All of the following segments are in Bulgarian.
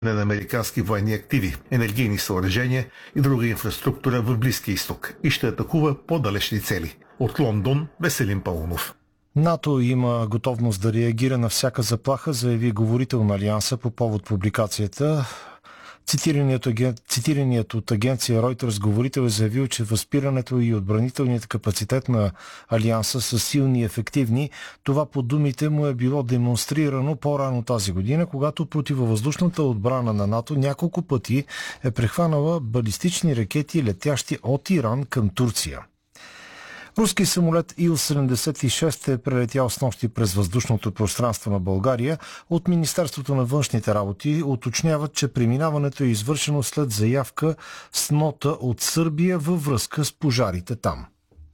на американски военни активи, енергийни съоръжения и друга инфраструктура в Близкия изток и ще атакува по-далечни цели. От Лондон, Веселин Паунов. НАТО има готовност да реагира на всяка заплаха, заяви говорител на Алианса по повод публикацията. Цитираният от агенция Reuters говорител е заявил, че възпирането и отбранителният капацитет на Алианса са силни и ефективни. Това по думите му е било демонстрирано по-рано тази година, когато противовъздушната отбрана на НАТО няколко пъти е прехванала балистични ракети, летящи от Иран към Турция. Руски самолет Ил-76 е прелетял снощи през въздушното пространство на България. От Министерството на външните работи уточняват, че преминаването е извършено след заявка с нота от Сърбия във връзка с пожарите там.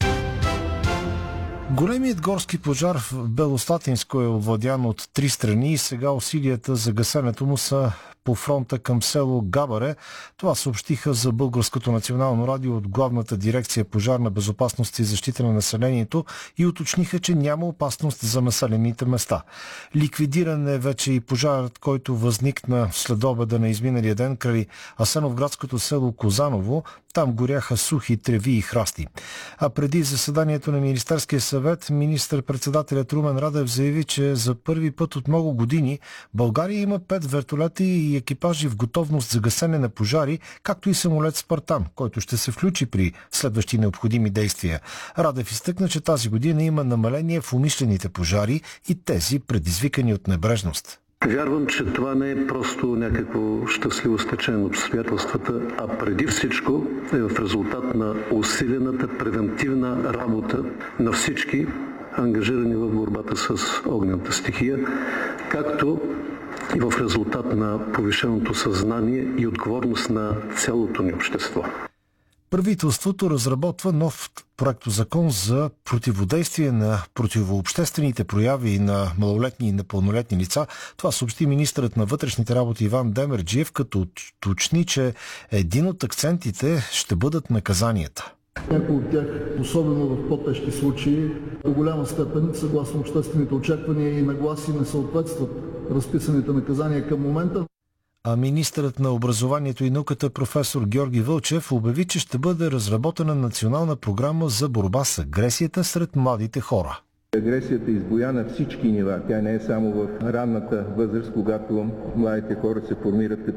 Големият горски пожар в Белослатинско е овладян от 3 страни и сега усилията за гасенето му са по фронта към село Габаре. Това съобщиха за Българското национално радио от Главната дирекция пожарна безопасност и защита на населението и уточниха, че няма опасност за населените места. Ликвидиран е вече и пожарът, който възникна след обеда на изминалия ден край асеновградското село Козаново. Там горяха сухи треви и храсти. А преди заседанието на Министерския съвет, министър-председателят Румен Радев заяви, че за първи път от много години България има 5 вертолети и екипажи в готовност за гасене на пожари, както и самолет Спартан, който ще се включи при следващи необходими действия. Радев изтъкна, че тази година има намаление в умишлените пожари и тези предизвикани от небрежност. Вярвам, че това не е просто някакво щастливо стечение на обстоятелствата, а преди всичко е в резултат на усилената превентивна работа на всички ангажирани в борбата с огнената стихия, както и в резултат на повишеното съзнание и отговорност на цялото ни общество. Правителството разработва нов проектозакон за противодействие на противообществените прояви на малолетни и непълнолетни лица. Това съобщи министърът на вътрешните работи Иван Демерджиев, като уточни, че един от акцентите ще бъдат наказанията. Някои от тях, особено в по-тежки случаи, до голяма степен, съгласно обществените очаквания и нагласи, не съответстват разписаните наказания към момента. А министърът на образованието и науката професор Георги Вълчев обяви, че ще бъде разработена национална програма за борба с агресията сред младите хора. Агресията избуя на всички нива. Тя не е само в ранната възраст, когато младите хора се формират като